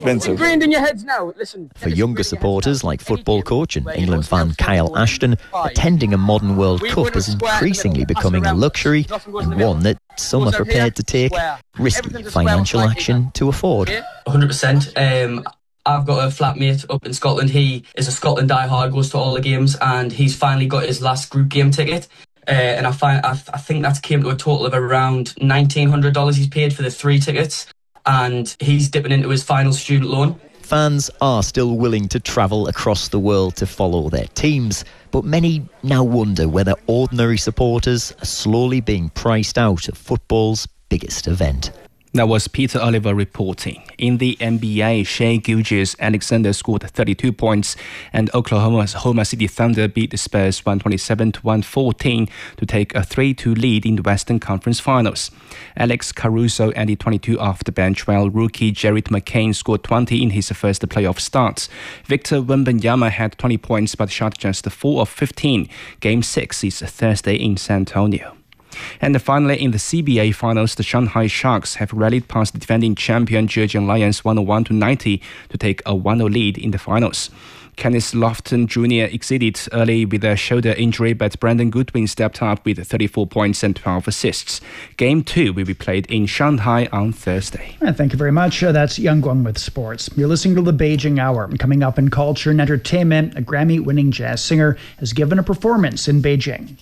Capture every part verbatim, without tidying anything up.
Ingrained in your heads now. Listen. For younger supporters like football coach and England fan Kyle Ashton, attending a modern World Cup is increasingly becoming a luxury and one that some are prepared to take risky financial action to afford. one hundred percent. Um, I've got a flatmate up in Scotland. He is a Scotland diehard, goes to all the games, and he's finally got his last group game ticket. Uh, and I, find, I, I think that came to a total of around nineteen hundred dollars he's paid for the three tickets. And he's dipping into his final student loan. Fans are still willing to travel across the world to follow their teams, but many now wonder whether ordinary supporters are slowly being priced out of football's biggest event. That was Peter Oliver reporting. In the N B A, Shai Gilgeous-Alexander scored thirty-two points and Oklahoma City Thunder beat the Spurs one twenty-seven to one fourteen to take a three two lead in the Western Conference Finals. Alex Caruso ended twenty-two off the bench, while rookie Jared McCain scored twenty in his first playoff start. Victor Wembanyama had twenty points but shot just four of fifteen. Game six is Thursday in San Antonio. And finally, in the C B A finals, the Shanghai Sharks have rallied past the defending champion Zhejiang Lions one oh one to ninety to take a one oh lead in the finals. Kenneth Lofton Junior exceeded early with a shoulder injury, but Brandon Goodwin stepped up with thirty-four points and twelve assists. Game two will be played in Shanghai on Thursday. And thank you very much. Uh, that's Yang Guang with sports. You're listening to the Beijing Hour. Coming up in culture and entertainment, a Grammy-winning jazz singer has given a performance in Beijing.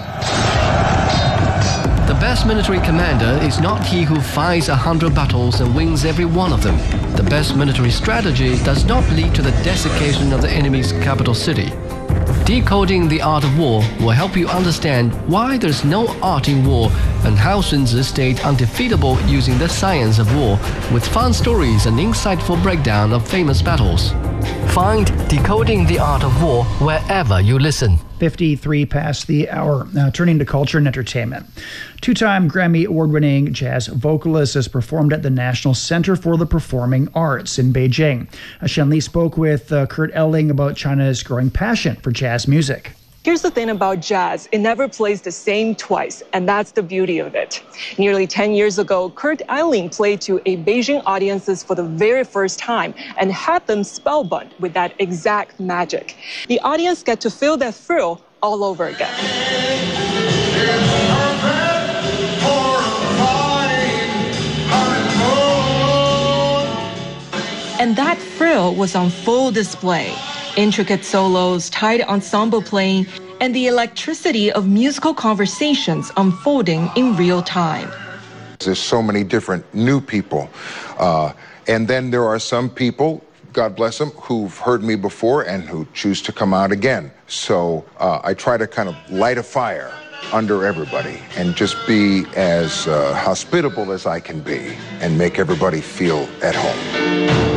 The best military commander is not he who fights a hundred battles and wins every one of them. The best military strategy does not lead to the desiccation of the enemy's capital city. Decoding the Art of War will help you understand why there's no art in war and how Sun Tzu stayed undefeatable using the science of war, with fun stories and insightful breakdown of famous battles. Find Decoding the Art of War wherever you listen. fifty-three past the hour. Now turning to culture and entertainment. Two-time Grammy award-winning jazz vocalist has performed at the National Center for the Performing Arts in Beijing. Shen Li spoke with uh, Kurt Elling about China's growing passion for jazz music. Here's the thing about jazz, it never plays the same twice, and that's the beauty of it. Nearly ten years ago, Kurt Elling played to a Beijing audiences for the very first time and had them spellbound with that exact magic. The audience get to feel that thrill all over again. And that thrill was on full display. Intricate solos, tight ensemble playing, and the electricity of musical conversations unfolding in real time. There's so many different new people. Uh, and then there are some people, God bless them, who've heard me before and who choose to come out again. So uh, I try to kind of light a fire under everybody and just be as uh, hospitable as I can be and make everybody feel at home.